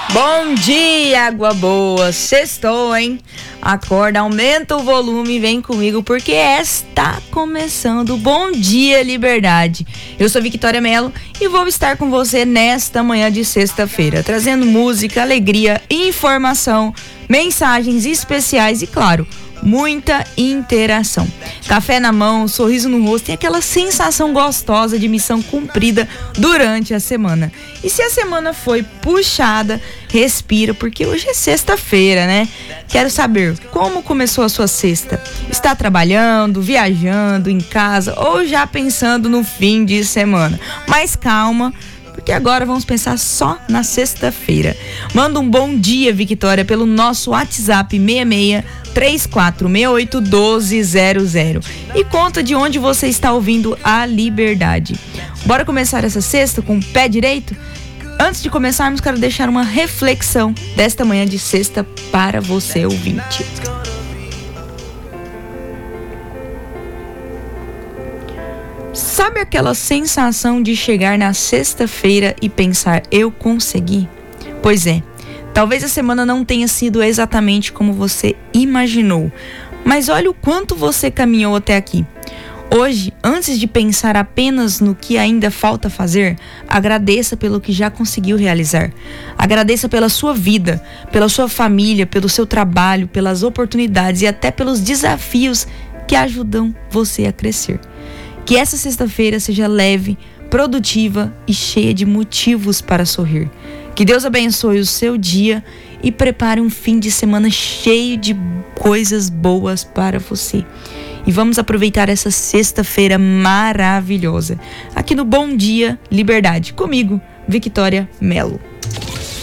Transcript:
Bom dia, água boa, sextou, hein? Acorda, aumenta o volume e vem comigo porque está começando o Bom Dia Liberdade. Eu sou Victoria Mello e vou estar com você nesta manhã de sexta-feira, trazendo música, alegria, informação, mensagens especiais e, claro, muita interação. Café na mão, sorriso no rosto e aquela sensação gostosa de missão cumprida durante a semana. E se a semana foi puxada, respira, porque hoje é sexta-feira, né? Quero saber como começou a sua sexta. Está trabalhando, viajando, em casa ou já pensando no fim de semana? Mas calma, porque agora vamos pensar só na sexta-feira. Manda um bom dia, Victoria, pelo nosso WhatsApp 6634681200 e conta de onde você está ouvindo a Liberdade. Bora começar essa sexta com o pé direito? Antes de começarmos, quero deixar uma reflexão desta manhã de sexta para você, ouvinte. Sabe aquela sensação de chegar na sexta-feira e pensar, eu consegui? Pois é, talvez a semana não tenha sido exatamente como você imaginou, mas olha o quanto você caminhou até aqui. Hoje, antes de pensar apenas no que ainda falta fazer, agradeça pelo que já conseguiu realizar. Agradeça pela sua vida, pela sua família, pelo seu trabalho, pelas oportunidades e até pelos desafios que ajudam você a crescer. Que essa sexta-feira seja leve, produtiva e cheia de motivos para sorrir. Que Deus abençoe o seu dia e prepare um fim de semana cheio de coisas boas para você. E vamos aproveitar essa sexta-feira maravilhosa aqui no Bom Dia Liberdade, comigo, Victoria Mello.